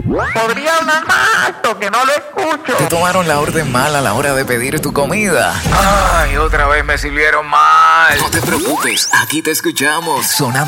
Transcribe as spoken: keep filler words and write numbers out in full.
Podría hablar más alto, que no lo escucho. Te tomaron la orden mal a la hora de pedir tu comida. Ay, otra vez me sirvieron mal. No te preocupes, aquí te escuchamos. Sonando